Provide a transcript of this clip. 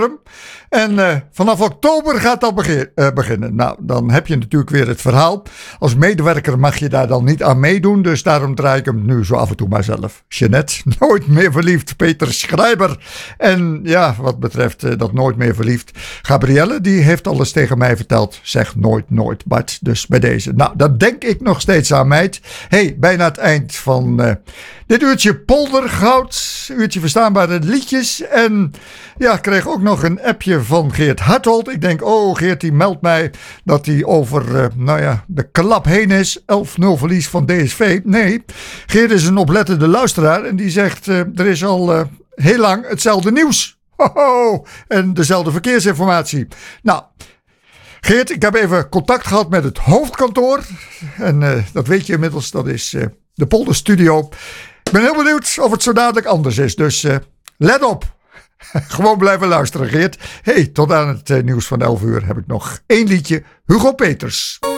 En vanaf oktober gaat dat beginnen. Nou, dan heb je natuurlijk weer het verhaal. Als medewerker mag je daar dan niet aan meedoen. Dus daarom draai ik hem nu zo af en toe maar zelf. Jeanette, nooit meer verliefd. Peter Schrijber. En ja, wat betreft dat nooit meer verliefd. Gabrielle, die heeft alles tegen mij verteld. Zeg nooit, Bart. Dus bij deze. Nou, dat denk ik nog steeds aan, meid. Hey, bijna het eind van dit uurtje poldergoud. Uurtje verstaanbare liedjes. En ja, ik kreeg ook nog een appje van Geert Hartold. Ik denk, Geert die meldt mij dat hij over de klap heen is. 11-0 verlies van DSV. Nee, Geert is een oplettende luisteraar. En die zegt, er is al heel lang hetzelfde nieuws. Hoho, en dezelfde verkeersinformatie. Nou, Geert, ik heb even contact gehad met het hoofdkantoor. En dat weet je inmiddels, dat is de Polderstudio. Ik ben heel benieuwd of het zo dadelijk anders is. Dus let op. Gewoon blijven luisteren, Geert. Hey, tot aan het nieuws van 11 uur heb ik nog één liedje. Hugo Peters.